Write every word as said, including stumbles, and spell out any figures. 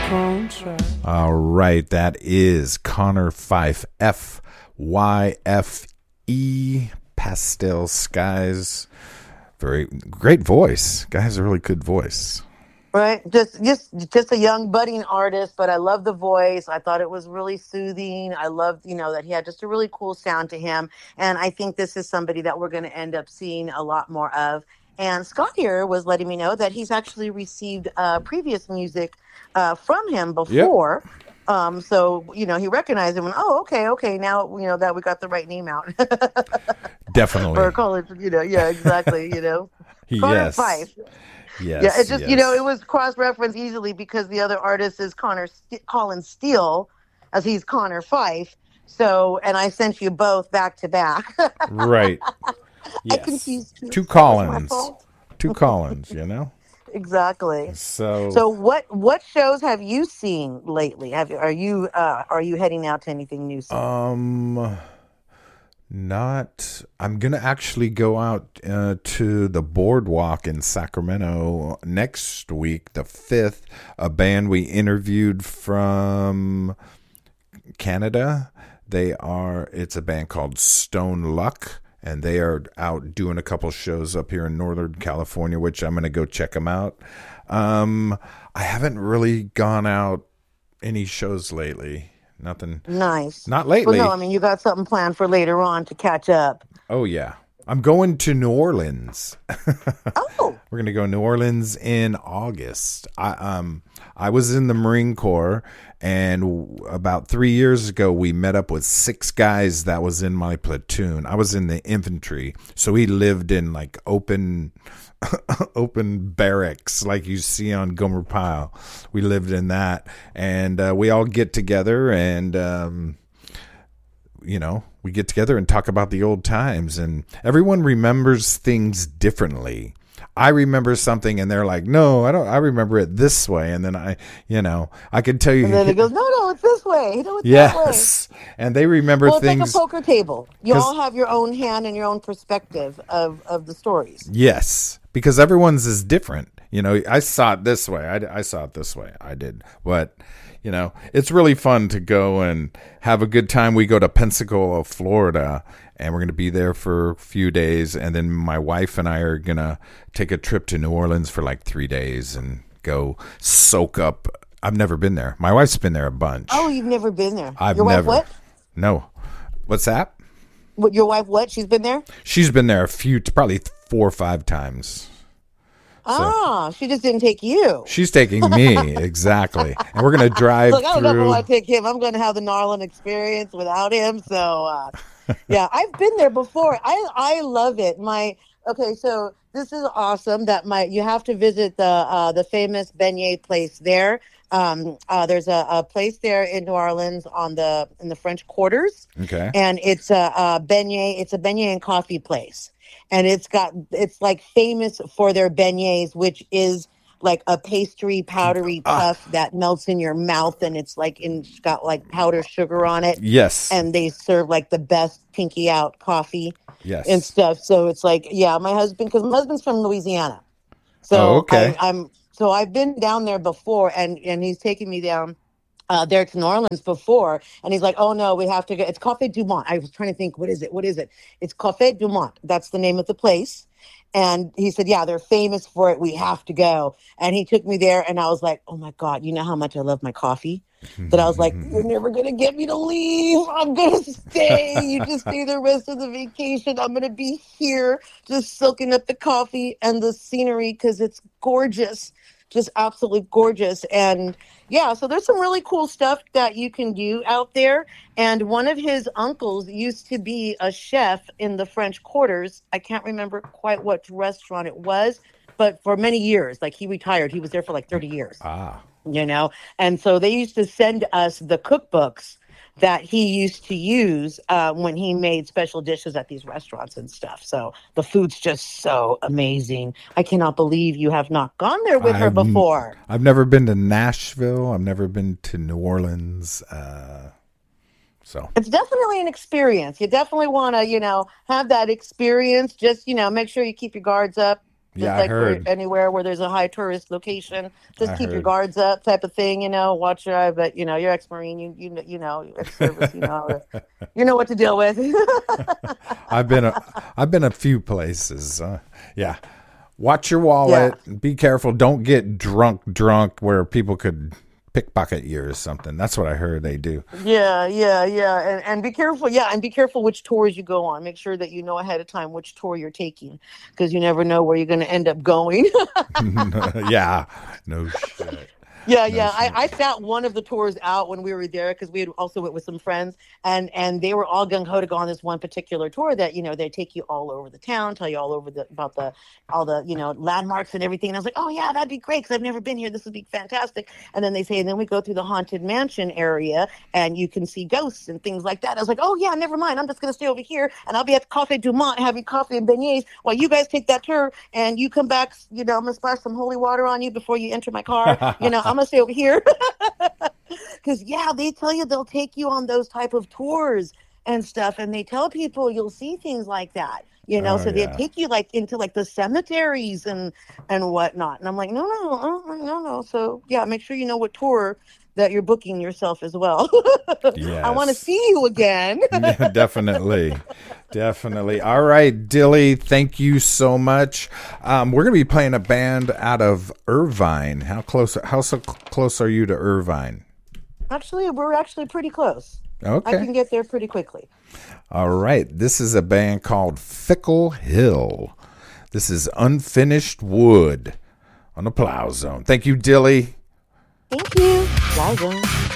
All right, that is Connor Fife, F Y F E, Pastel Skies. Very great voice. Guy has a really good voice. Right, just just just a young budding artist, but I love the voice. I thought it was really soothing. I loved, you know, that he had just a really cool sound to him, and I think this is somebody that we're going to end up seeing a lot more of. And Scott here was letting me know that he's actually received uh, previous music uh, from him before. Yep. Um, so you know, he recognized him and oh, okay, okay, now you know that we got the right name out. Definitely. Or call it, you know, yeah, exactly, you know, Connor yes. Fife. Yes, yeah, it just yes. you know it was cross-referenced easily because the other artist is Connor St- Colin Steele, as he's Connor Fife. So, and I sent you both back to back. Right. Yes. I confused you. Two Collins. Two Collins. You know. Exactly. So. So what what shows have you seen lately? Have are you uh, are you heading out to anything new soon? Um. Not. I'm going to actually go out uh, to the Boardwalk in Sacramento next week, the fifth. A band we interviewed from Canada. They are, it's a band called Stone Luck, and they are out doing a couple shows up here in Northern California, which I'm going to go check them out. Um, I haven't really gone out any shows lately. Nothing. Nice. Not lately. Well, no, I mean, you got something planned for later on to catch up. Oh, yeah. I'm going to New Orleans. Oh. We're going to go to New Orleans in August. I um I was in the Marine Corps, and w- about three years ago, we met up with six guys that was in my platoon. I was in the infantry, so we lived in like open... open barracks like you see on Gomer Pyle. We lived in that, and uh, we all get together and um, you know we get together and talk about the old times, and everyone remembers things differently. I remember something and they're like, no, I don't, I remember it this way. And then I, you know, I could tell you. And then it goes, no, no, it's this way. No, it's yes. that way. And they remember well, things. It's like a poker table. You all have your own hand and your own perspective of, of the stories. Yes. Because everyone's is different. You know, I saw it this way. I, I saw it this way. I did. But, you know, it's really fun to go and have a good time. We go to Pensacola, Florida, and we're going to be there for a few days. And then my wife and I are going to take a trip to New Orleans for like three days and go soak up. I've never been there. My wife's been there a bunch. Oh, you've never been there? I've Your never. wife what? No. What's that? What, your wife what? She's been there? She's been there a few, probably four or five times. Ah, so, she just didn't take you. She's taking me, exactly. And we're going to drive Look, I don't through. know if I take him. I'm going to have the Narland experience without him. So, uh, yeah, I've been there before. I I love it. My okay, so this is awesome that my you have to visit the uh, the famous beignet place there. Um, uh, there's a, a place there in New Orleans on the in the French Quarters. Okay, and it's a, a beignet. It's a beignet and coffee place. And it's got, it's like famous for their beignets, which is like a pastry, powdery puff ah. that melts in your mouth. And it's like, in, it's got like powdered sugar on it. Yes. And they serve like the best pinky out coffee yes. and stuff. So it's like, yeah, my husband, because my husband's from Louisiana. So oh, okay. I, I'm, so I've been down there before and, and he's taking me down Uh, there to New Orleans before, and he's like, "Oh no, we have to go." It's Café Du Monde. I was trying to think, what is it? What is it? It's Café Du Monde. That's the name of the place. And he said, "Yeah, they're famous for it. We have to go." And he took me there, and I was like, "Oh my God, you know how much I love my coffee." That I was like, "You're never gonna get me to leave. I'm gonna stay. You just stay the rest of the vacation. I'm gonna be here, just soaking up the coffee and the scenery because it's gorgeous." Just absolutely gorgeous. And yeah, so there's some really cool stuff that you can do out there. And one of his uncles used to be a chef in the French Quarters. I can't remember quite what restaurant it was, but for many years, like he retired, he was there for like thirty years. Ah. You know, and so they used to send us the cookbooks that he used to use uh, when he made special dishes at these restaurants and stuff. So the food's just so amazing. I cannot believe you have not gone there with I've, her before. I've never been to Nashville. I've never been to New Orleans. Uh, so it's definitely an experience. You definitely want to, you know, have that experience. Just, you know, make sure you keep your guards up. Yeah, Just I like where, heard. anywhere where there's a high tourist location, just I keep your heard. guards up, type of thing. You know, watch your eye. But you know, you're ex-marine. You you kn- you know, ex-service. You know, how to, you know what to deal with. I've been a, I've been a few places. Uh, yeah. Watch your Yeah. wallet. Be careful. Don't get drunk, drunk where people could pickpocket you or something. That's what I heard they do. Yeah, yeah, yeah. And and be careful. Yeah, and be careful which tours you go on. Make sure that you know ahead of time which tour you're taking, because you never know where you're going to end up going. Yeah. No shit. Yeah, No yeah. I, shit. I sat one of the tours out when we were there because we had also went with some friends, and and they were all gung ho to go on this one particular tour that, you know, they take you all over the town, tell you all over the about the all the, you know, landmarks and everything. And I was like, oh yeah, that'd be great because I've never been here. This would be fantastic. And then they say, and then we go through the haunted mansion area and you can see ghosts and things like that. I was like, oh yeah, never mind. I'm just gonna stay over here and I'll be at the Cafe Dumont having coffee and beignets while you guys take that tour and you come back. You know, I'm gonna splash some holy water on you before you enter my car. You know, I'm gonna stay over here. Because yeah, they tell you they'll take you on those type of tours and stuff, and they tell people you'll see things like that. You know, Oh so they yeah. take you like into like the cemeteries and and whatnot. And I'm like, no, no, uh, no, no. So yeah, make sure you know what tour that you're booking yourself as well. I want to Yes. see you again. Yeah, definitely. Definitely. All right, Dilly, thank you so much. Um, we're going to be playing a band out of Irvine. How close how so close are you to Irvine? Actually, we're actually pretty close. I Okay. can get there pretty quickly. All right. This is a band called Fickle Hill. This is Unfinished Wood on the Plow Zone. Thank you, Dilly. Thank you. Bye, John.